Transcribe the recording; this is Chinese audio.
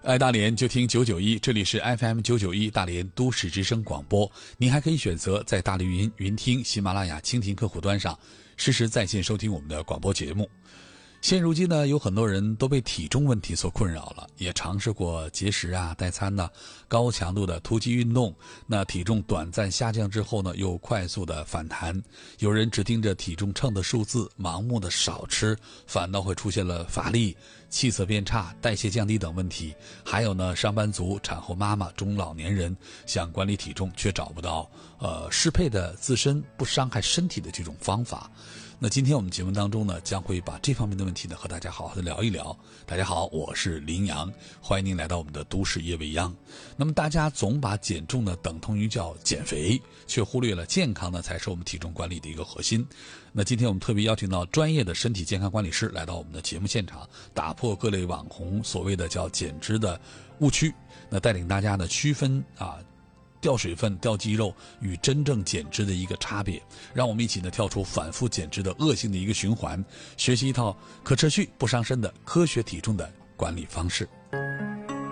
爱大连就听991，这里是 FM 991大连都市之声广播。您还可以选择在大连云听、喜马拉雅、蜻蜓客户端上实时在线收听我们的广播节目。现如今呢，有很多人都被体重问题所困扰了，也尝试过节食啊、代餐呐、高强度的突击运动。那体重短暂下降之后呢，又快速的反弹。有人只盯着体重秤的数字，盲目的少吃，反倒会出现了乏力、气色变差、代谢降低等问题。还有呢，上班族、产后妈妈、中老年人想管理体重，却找不到适配的自身不伤害身体的这种方法。那今天我们节目当中呢，将会把这方面的问题呢和大家好好的聊一聊。大家好，我是林阳，欢迎您来到我们的都市夜未央。那么大家总把减重呢等同于叫减肥，却忽略了健康呢才是我们体重管理的一个核心。那今天我们特别邀请到专业的身体健康管理师来到我们的节目现场，打破各类网红所谓的叫减脂的误区，那带领大家呢区分掉水分、掉肌肉与真正减脂的一个差别，让我们一起呢跳出反复减脂的恶性的一个循环，学习一套可持续不伤身的科学体重的管理方式。